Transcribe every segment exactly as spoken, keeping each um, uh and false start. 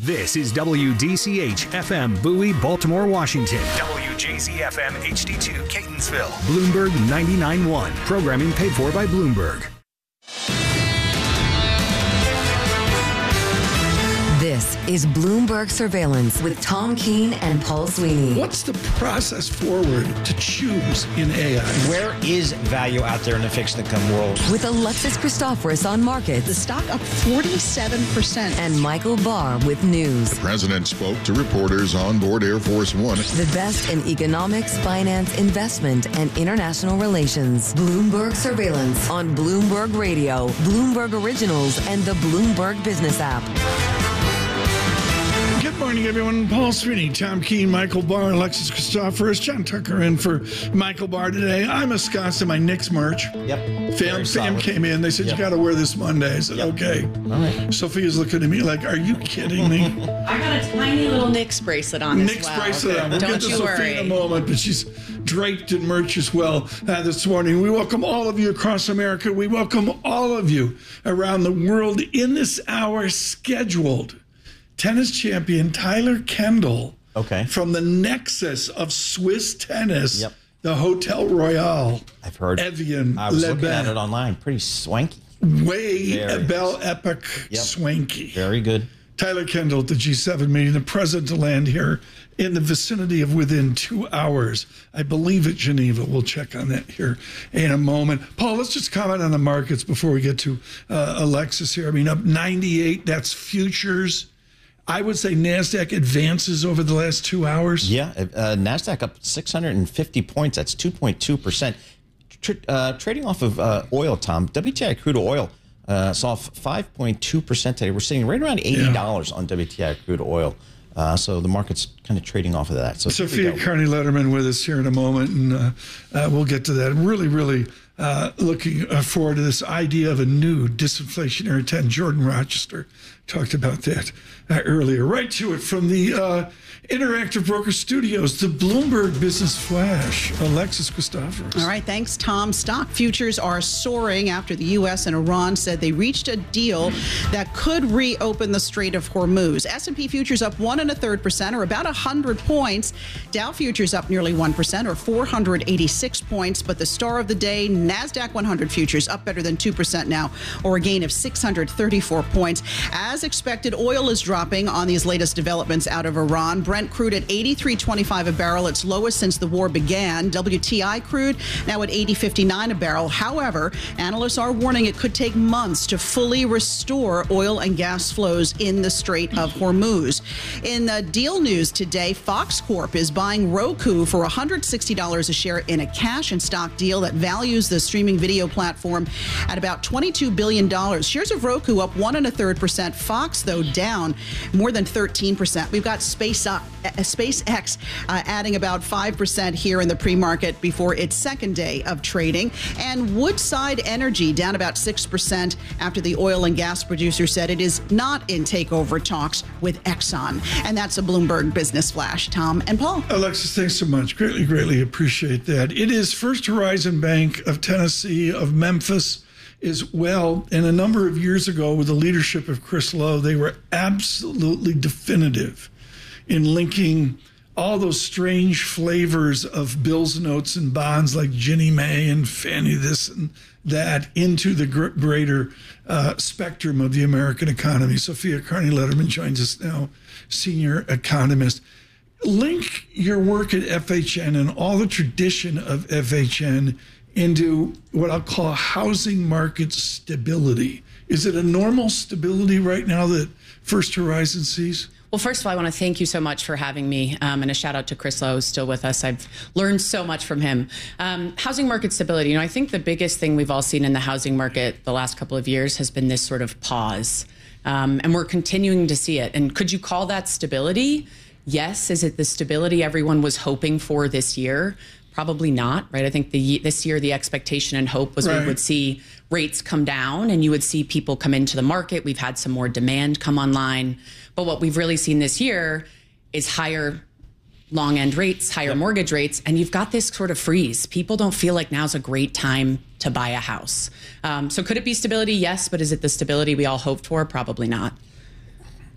This is W D C H F M Bowie, Baltimore, Washington. W J Z F M H D two, Catonsville. Bloomberg ninety-nine point one. Programming paid for by Bloomberg. This is Bloomberg Surveillance with Tom Keene and Paul Sweeney. What's the process forward to choose in A I? Where is value out there in the fixed income world? With Alexis Christoforous on markets. The stock up forty-seven percent. And Michael Barr with news. The president spoke to reporters on board Air Force One. The best in economics, finance, investment, and international relations. Bloomberg Surveillance on Bloomberg Radio, Bloomberg Originals, and the Bloomberg Business app. Good morning, everyone. Paul Sweeney, Tom Keene, Michael Barr, Alexis Christoforous, John Tucker in for Michael Barr today. I'm a Scots in my Knicks merch. Yep. Fam, Sam came in. They said, yep. You got to wear this Monday. I said, yep. Okay. All right. Sophia's looking at me like, are you kidding me? I got a tiny little Knicks bracelet on as Knicks well. bracelet on. We'll Don't get to you Sophia worry. in a moment, but she's draped in merch as well uh, this morning. We welcome all of you across America. We welcome all of you around the world in this hour scheduled. Tennis champion Tyler Kendall, okay, from the nexus of Swiss tennis, yep. the Hotel Royale. I've heard. Evian. I was Le looking Bain. at it online. Pretty swanky. Way Very Belle Epic yep. swanky. Very good. Tyler Kendall at the G seven meeting, the president to land here in the vicinity of within two hours. I believe at Geneva. We'll check on that here in a moment. Paul, let's just comment on the markets before we get to uh, Alexis here. I mean, up ninety-eight, that's futures. I would say NASDAQ advances over the last two hours. Yeah, uh, NASDAQ up six hundred fifty points. That's two point two percent. Tr- uh, trading off of uh, oil, Tom. W T I crude oil uh, saw five point two percent today. We're sitting right around eighty dollars yeah. on W T I crude oil. Uh, so the market's kind of trading off of that. So Sophia Carney-Letterman with us here in a moment, and uh, uh, we'll get to that. I'm really, really uh, looking forward to this idea of a new disinflationary trend. Jordan Rochester talked about that uh, earlier. Right to it from the uh, Interactive Broker Studios, the Bloomberg Business Flash, Alexis Christoforous. All right, thanks, Tom. Stock futures are soaring after the U S and Iran said they reached a deal that could reopen the Strait of Hormuz. S and P futures up one and a third percent, or about one hundred points. Dow futures up nearly one percent, or four hundred eighty-six points. But the star of the day, NASDAQ one hundred futures up better than two percent now, or a gain of six hundred thirty-four points. As expected, oil is dropping on these latest developments out of Iran. Brent crude at eighty-three twenty-five a barrel, its lowest since the war began. W T I crude now at eighty fifty-nine a barrel. However, analysts are warning it could take months to fully restore oil and gas flows in the Strait of Hormuz. In the deal news today, Fox Corp is buying Roku for one hundred sixty dollars a share in a cash and stock deal that values the streaming video platform at about twenty-two billion dollars. Shares of Roku up one and a third percent. Fox, though, down more than thirteen percent. We've got Space, uh, SpaceX uh, adding about five percent here in the pre-market before its second day of trading. And Woodside Energy down about six percent after the oil and gas producer said it is not in takeover talks with Exxon. And that's a Bloomberg Business Flash. Tom and Paul. Alexis, thanks so much. Greatly, greatly appreciate that. It is First Horizon Bank of Tennessee, of Memphis, as well. And a number of years ago, with the leadership of Chris Lowe, they were absolutely definitive in linking all those strange flavors of bills, notes, and bonds like Ginnie Mae and Fannie this and that into the greater uh, spectrum of the American economy. Sophia Carney-Letterman joins us now, senior economist. Link your work at F H N and all the tradition of F H N into what I'll call housing market stability. Is it a normal stability right now that First Horizon sees? Well, first of all, I want to thank you so much for having me, um, and a shout out to Chris Lowe, who's still with us. I've learned so much from him. Um, housing market stability. You know, I think the biggest thing we've all seen in the housing market the last couple of years has been this sort of pause, um, and we're continuing to see it. And could you call that stability? Yes. Is it the stability everyone was hoping for this year? Probably not, right? I think the this year the expectation and hope was right. we would see rates come down and you would see people come into the market. We've had some more demand come online. But what we've really seen this year is higher long end rates, higher yep. mortgage rates, and you've got this sort of freeze. People don't feel like now's a great time to buy a house. Um, so could it be stability? Yes, but is it the stability we all hoped for? Probably not.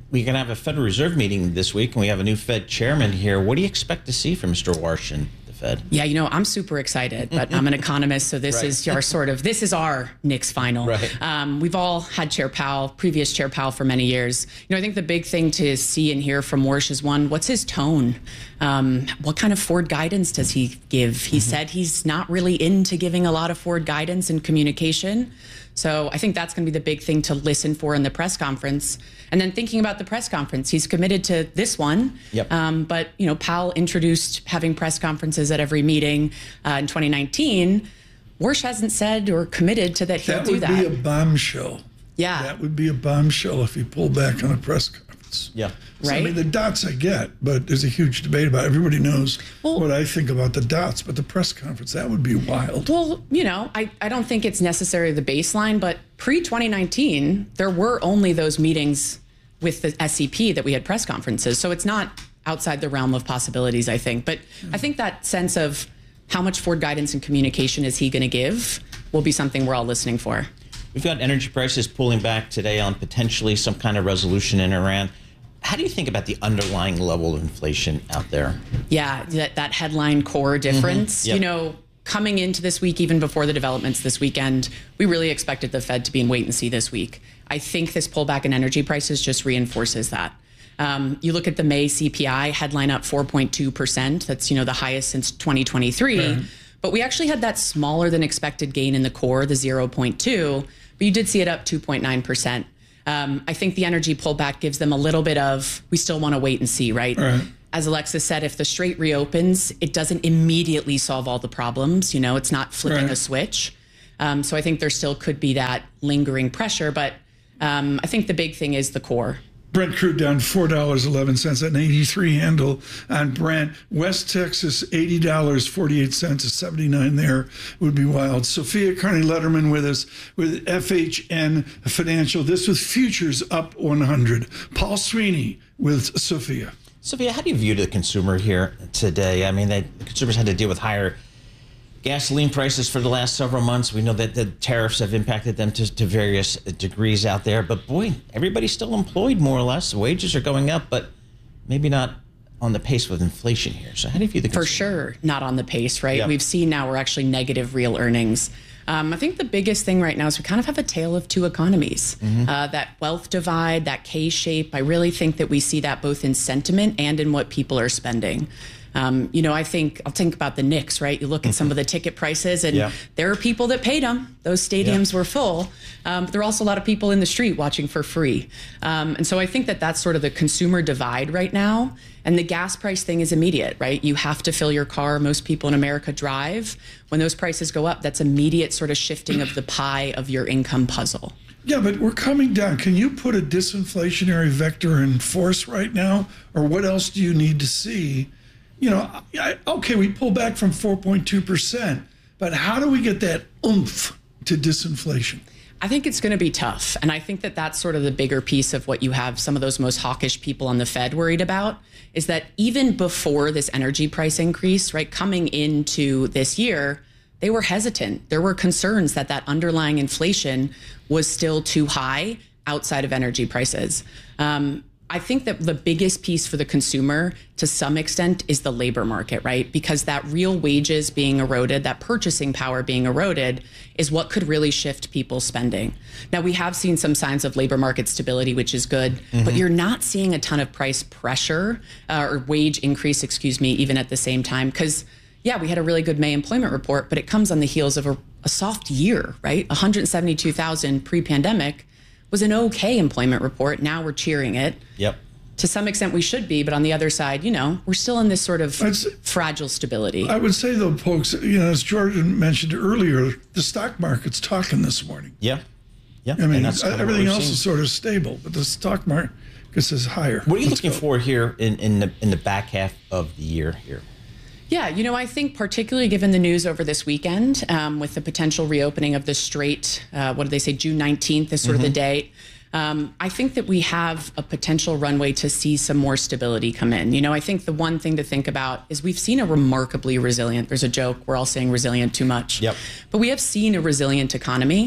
we're going to have a Federal Reserve meeting this week, and we have a new Fed chairman here. What do you expect to see from Mister Warsh and the Fed? Yeah, you know, I'm super excited, but I'm an economist, so this Right. is our sort of, this is our Knicks final. Right. Um, we've all had Chair Powell, previous Chair Powell for many years. You know, I think the big thing to see and hear from Warsh is, one, what's his tone? Um, what kind of forward guidance does he give? He mm-hmm. said he's not really into giving a lot of forward guidance and communication. So I think that's going to be the big thing to listen for in the press conference. And then thinking about the press conference, he's committed to this one. Yep. Um, but, you know, Powell introduced having press conferences at every meeting uh, in twenty nineteen. Warsh hasn't said or committed to that he'll that do that. That would be a bombshell. Yeah. That would be a bombshell if he pulled back on a press conference. Yeah. So, Right. I mean, the dots I get, but there's a huge debate about it. Everybody knows Well- what I think about the dots, but the press conference, that would be wild. Well, you know, I, I don't think it's necessarily the baseline, but pre twenty nineteen, there were only those meetings with the S C P that we had press conferences. So it's not outside the realm of possibilities, I think. But I think that sense of how much forward guidance and communication is he going to give will be something we're all listening for. We've got energy prices pulling back today on potentially some kind of resolution in Iran. How do you think about the underlying level of inflation out there? Yeah, that, that headline core difference. Yep. You know, coming into this week, even before the developments this weekend, we really expected the Fed to be in wait and see this week. I think this pullback in energy prices just reinforces that. Um, you look at the May C P I headline up four point two percent. That's, you know, the highest since twenty twenty-three. Right. But we actually had that smaller than expected gain in the core, the zero point two, but you did see it up two point nine percent. Um, I think the energy pullback gives them a little bit of, we still want to wait and see, right? Right. As Alexis said, if the Strait reopens, it doesn't immediately solve all the problems. You know, it's not flipping Right. a switch. Um, so I think there still could be that lingering pressure, but um, I think the big thing is the core. Brent crude down four dollars and eleven cents, an eighty-three handle on Brent. West Texas, eighty dollars and forty-eight cents, a seventy-nine there would be wild. Sophia Carney-Letterman with us with F H N Financial. This with futures up one hundred. Paul Sweeney with Sophia. Sophia, how do you view the consumer here today? I mean, they, the consumers had to deal with higher gasoline prices for the last several months. We know that the tariffs have impacted them to, to various degrees out there. But boy, everybody's still employed more or less. Wages are going up, but maybe not on the pace with inflation here. So how do you view the consumer? For sure, not on the pace, right? Yep. We've seen now we're actually negative real earnings. Um, I think the biggest thing right now is we kind of have a tale of two economies. Mm-hmm. Uh, that wealth divide, that K-shape, I really think that we see that both in sentiment and in what people are spending. Um, you know, I think, I'll think about the Knicks, right? You look at some of the ticket prices and Yeah. there are people that paid them. Those stadiums Yeah. were full. Um, but there are also a lot of people in the street watching for free. Um, and so I think that that's sort of the consumer divide right now. And the gas price thing is immediate, right? You have to fill your car. Most people in America drive. When those prices go up, that's immediate sort of shifting of the pie of your income puzzle. Yeah, but we're coming down. Can you put a disinflationary vector in force right now? Or what else do you need to see? You know, I, okay, we pull back from four point two percent, but how do we get that oomph to disinflation? I think it's going to be tough. And I think that that's sort of the bigger piece of what you have some of those most hawkish people on the Fed worried about, is that even before this energy price increase, right, coming into this year, they were hesitant. There were concerns that that underlying inflation was still too high outside of energy prices. Um, I think that the biggest piece for the consumer to some extent is the labor market, right? Because that real wages being eroded, that purchasing power being eroded is what could really shift people's spending. Now, we have seen some signs of labor market stability, which is good, mm-hmm. but you're not seeing a ton of price pressure uh, or wage increase, excuse me, even at the same time. Because, yeah, we had a really good May employment report, but it comes on the heels of a, a soft year, right? one hundred seventy-two thousand pre-pandemic was an okay employment report. Now we're cheering it. Yep. To some extent we should be, but on the other side, you know, we're still in this sort of I'd say- fragile stability. I would say, though, folks, you know, as Jordan mentioned earlier, the stock market's talking this morning. Yeah. Yeah. I mean, And that's kind of what everything we've else seen. is sort of stable, but the stock market is higher. What are you Let's looking go. for here in, in the in the back half of the year here? Yeah, you know, I think particularly given the news over this weekend um, with the potential reopening of the Strait, uh, what did they say, June nineteenth is sort mm-hmm. of the date. Um, I think that we have a potential runway to see some more stability come in. You know, I think the one thing to think about is we've seen a remarkably resilient, there's a joke, we're all saying resilient too much. Yep. But we have seen a resilient economy.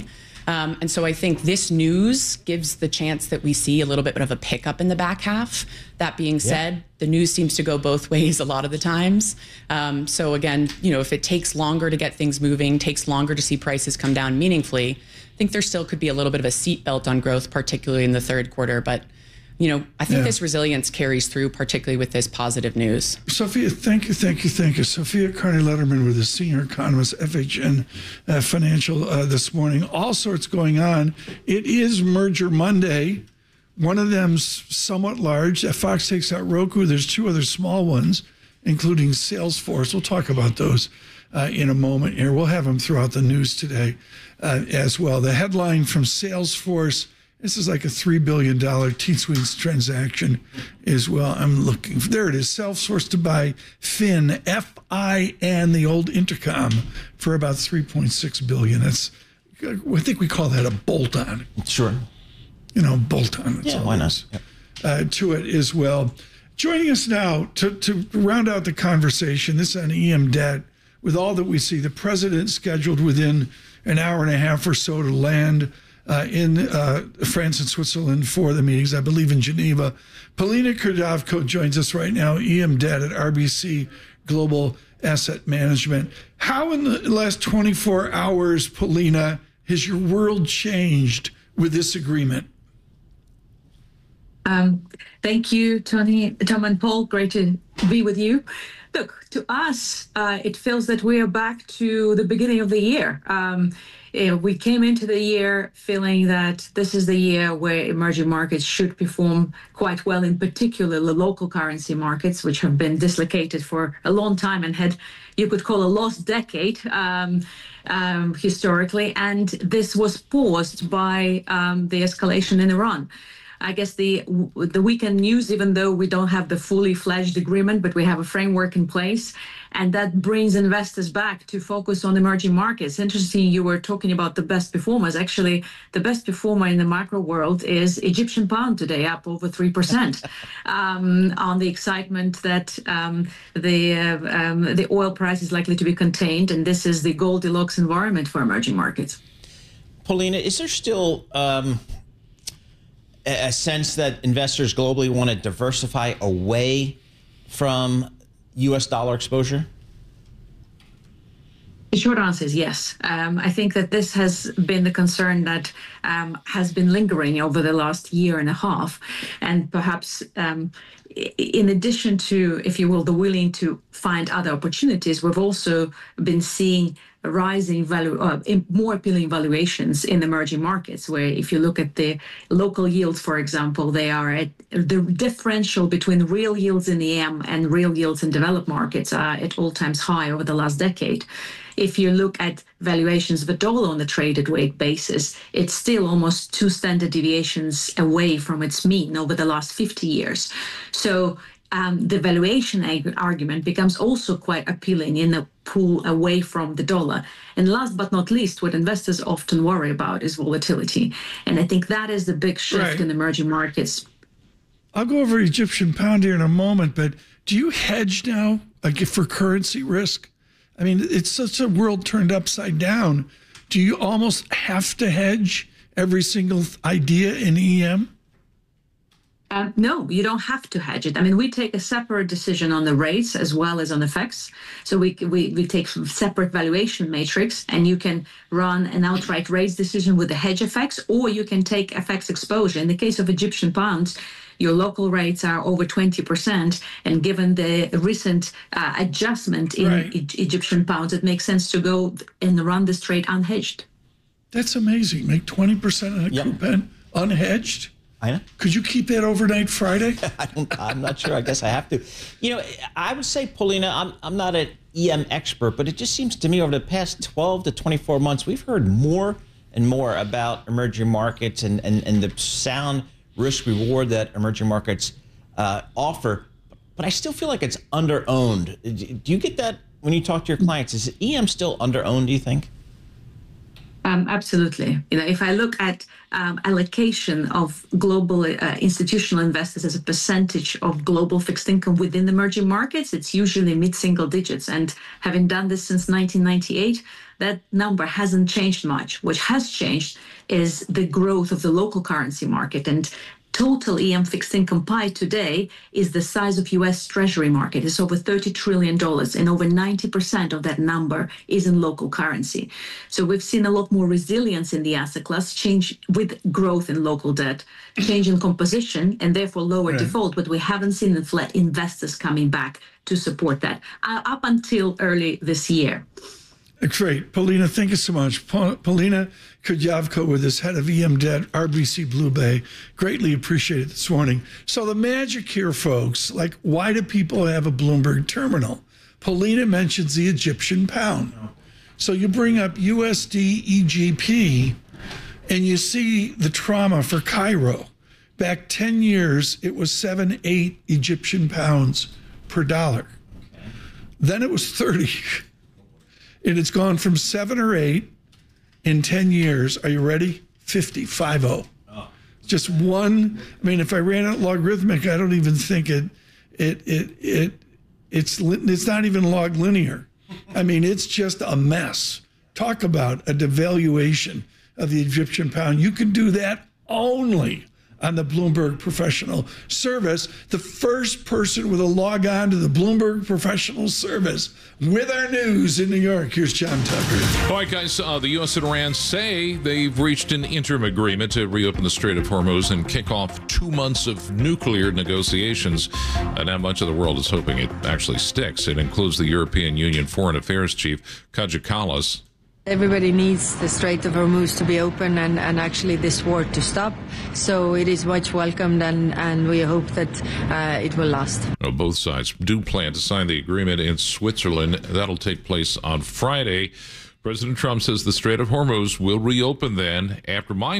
Um, and so I think this news gives the chance that we see a little bit of a pickup in the back half. That being said, yeah. the news seems to go both ways a lot of the times. Um, so again, you know, if it takes longer to get things moving, takes longer to see prices come down meaningfully, I think there still could be a little bit of a seatbelt on growth, particularly in the third quarter. But you know, I think yeah. this resilience carries through, particularly with this positive news. Sophia, thank you, thank you, thank you. Sophia Carney-Letterman with the senior economist, F H N uh, Financial uh, this morning. All sorts going on. It is Merger Monday. One of them's somewhat large. If Fox takes out Roku, there's two other small ones, including Salesforce. We'll talk about those uh, in a moment here. We'll have them throughout the news today uh, as well. The headline from Salesforce, this is like a three billion dollars T-Sweets transaction as well. I'm looking. There it is. Salesforce to buy Fin, F I N, the old Intercom, for about three point six billion dollars. That's, I think we call that a bolt-on. Sure. You know, bolt-on. Yeah, why not? Yep. Uh, to it as well. Joining us now to, to round out the conversation, this on E M debt, with all that we see, the president scheduled within an hour and a half or so to land Uh, in uh, France and Switzerland for the meetings, I believe in Geneva. Polina Kurdavko joins us right now, E M debt at R B C Global Asset Management. How in the last twenty-four hours, Polina, has your world changed with this agreement? Um, thank you, Tony, Tom and Paul. Great to be with you. Look, to us, uh, it feels that we are back to the beginning of the year. Um, you know, we came into the year feeling that this is the year where emerging markets should perform quite well, in particular the local currency markets, which have been dislocated for a long time and had, you could call, a lost decade um, um, historically. And this was paused by um, the escalation in Iran. I guess the the weekend news, even though we don't have the fully fledged agreement, but we have a framework in place, and that brings investors back to focus on emerging markets. Interesting, you were talking about the best performers. Actually, the best performer in the macro world is Egyptian pound today, up over three percent um, on the excitement that um, the uh, um, the oil price is likely to be contained, and this is the Goldilocks environment for emerging markets. Polina, is there still Um... a sense that investors globally want to diversify away from U S dollar exposure? The short answer is yes. Um, I think that this has been the concern that um, has been lingering over the last year and a half. And perhaps um, in addition to, if you will, the willing to find other opportunities, we've also been seeing rising value, uh, more appealing valuations in emerging markets, where if you look at the local yields, for example, they are at the differential between real yields in E M and real yields in developed markets are at all times high over the last decade. If you look at valuations of a dollar on a traded weight basis, it's still almost two standard deviations away from its mean over the last fifty years. So um, the valuation ag- argument becomes also quite appealing in a pull away from the dollar. And last but not least, what investors often worry about is volatility. And I think that is the big shift right. in emerging markets. I'll go over Egyptian pound here in a moment, but do you hedge now like for currency risk? I mean, it's such a world turned upside down. Do you almost have to hedge every single idea in E M? Um, no, you don't have to hedge it. I mean, we take a separate decision on the rates as well as on F X. So we we, we take separate valuation matrix, and you can run an outright rates decision with the hedge F X, or you can take F X exposure. In the case of Egyptian pounds, your local rates are over twenty percent. And given the recent uh, adjustment in right. e- Egyptian pounds, it makes sense to go and run this trade unhedged. That's amazing. Make twenty percent on a yep. coupon unhedged. I know. Could you keep that overnight Friday? I don't, I'm not sure. I guess I have to. You know, I would say, Polina, I'm, I'm not an E M expert, but it just seems to me over the past twelve to twenty-four months, we've heard more and more about emerging markets and, and, and the sound risk reward that emerging markets uh, offer. But I still feel like it's under-owned. Do you get that when you talk to your clients? Is E M still under-owned, do you think? Um, absolutely. You know, if I look at um, allocation of global uh, institutional investors as a percentage of global fixed income within emerging markets, it's usually mid-single digits. And having done this since nineteen ninety-eight, that number hasn't changed much. What has changed is the growth of the local currency market. And total E M fixed income pie today is the size of U S Treasury market. It's over thirty trillion dollars, and over ninety percent of that number is in local currency. So we've seen a lot more resilience in the asset class, change with growth in local debt, change in composition, and therefore lower Right. default. But we haven't seen infl- investors coming back to support that uh, up until early this year. Great. Polina, thank you so much. Pa- Polina Kudjavko with us, head of E M Debt, R B C Blue Bay. Greatly appreciated this morning. So the magic here, folks, like why do people have a Bloomberg terminal? Polina mentions the Egyptian pound. So you bring up U S D E G P and you see the trauma for Cairo. Back ten years, it was seven, eight Egyptian pounds per dollar. Then it was thirty. And it's gone from seven or eight in ten years. Are you ready? fifty, five oh. Oh. Just one. I mean, if I ran it logarithmic, I don't even think it, it, it, it, it's, it's not even log linear. I mean, it's just a mess. Talk about a devaluation of the Egyptian pound. You can do that only on the Bloomberg Professional Service. The first person with a log on to the Bloomberg Professional Service with our news in New York. Here's John Tucker. All right, guys, uh, the U S and Iran say they've reached an interim agreement to reopen the Strait of Hormuz and kick off two months of nuclear negotiations. And now much of the world is hoping it actually sticks. It includes the European Union Foreign Affairs Chief, Kaja Kallas. Everybody needs the Strait of Hormuz to be open and, and actually this war to stop. So it is much welcomed, and, and we hope that uh, it will last. Well, both sides do plan to sign the agreement in Switzerland. That'll take place on Friday. President Trump says the Strait of Hormuz will reopen then after my